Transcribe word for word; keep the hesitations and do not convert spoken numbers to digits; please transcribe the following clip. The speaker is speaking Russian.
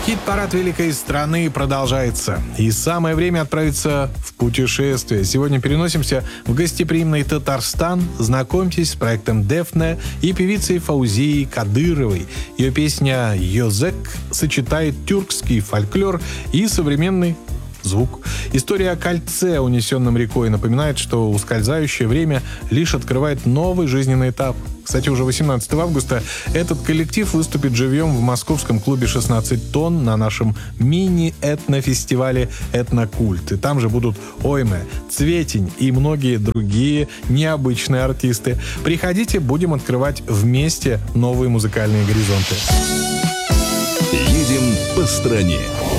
Хит-парад великой страны продолжается. И самое время отправиться в путешествие. Сегодня переносимся в гостеприимный Татарстан. Знакомьтесь с проектом «Дефне» и певицей Фаузией Кадыровой. Ее песня «Йозек» сочетает тюркский фольклор и современный звук. История о кольце, унесенном рекой, напоминает, что ускользающее время лишь открывает новый жизненный этап. Кстати, уже восемнадцатого августа этот коллектив выступит живьем в московском клубе шестнадцать тонн на нашем мини-этнофестивале «Этнокульт». И там же будут Ойме, Цветень и многие другие необычные артисты. Приходите, будем открывать вместе новые музыкальные горизонты. Едем по стране.